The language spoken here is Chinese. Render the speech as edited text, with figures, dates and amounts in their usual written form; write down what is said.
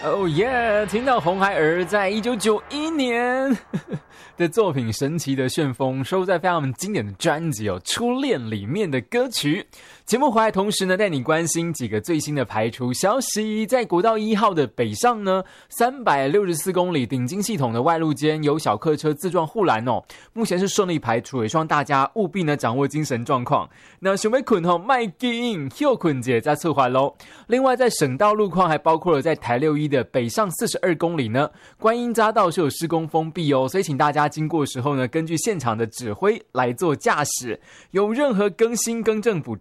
哦耶！听到红孩儿在1991年的作品《神奇的旋风》收录在非常经典的专辑《初恋》里面的歌曲。节目回来同时呢，带你关心几个最新的排除消息。在国道1号的北上呢，364公里顶金系统的外路间有小客车自撞护栏哦，目前是顺利排除，也希望大家务必呢掌握精神状况。那想要困吼，卖紧休困者再策划咯。另外，在省道路况还包括了在台61的北上42公里呢，观音匝道是有施工封闭哦，所以请大家经过的时候呢，根据现场的指挥来做驾驶。有任何更新更正补